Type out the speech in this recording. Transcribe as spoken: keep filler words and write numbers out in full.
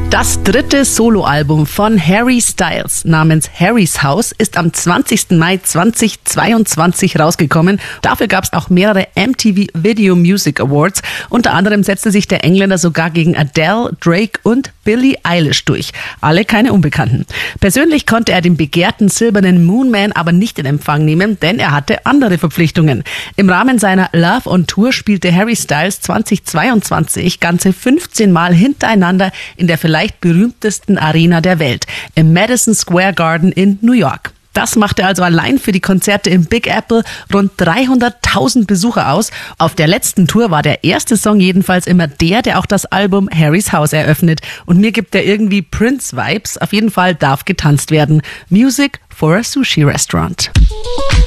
Das dritte Soloalbum von Harry Styles namens Harry's House ist am zwanzigsten Mai zweitausendzweiundzwanzig rausgekommen. Dafür gab es auch mehrere M T V Video Music Awards. Unter anderem setzte sich der Engländer sogar gegen Adele, Drake und Billie Eilish durch. Alle keine Unbekannten. Persönlich konnte er den begehrten silbernen Moonman aber nicht in Empfang nehmen, denn er hatte andere Verpflichtungen. Im Rahmen seiner Love on Tour spielte Harry Styles zweitausendzweiundzwanzig ganze fünfzehn Mal hintereinander in der vielleicht berühmtesten Arena der Welt, im Madison Square Garden in New York. Das machte also allein für die Konzerte im Big Apple rund dreihunderttausend Besucher aus. Auf der letzten Tour war der erste Song jedenfalls immer der, der auch das Album Harry's House eröffnet. Und mir gibt er irgendwie Prince-Vibes. Auf jeden Fall darf getanzt werden. Music for a Sushi Restaurant.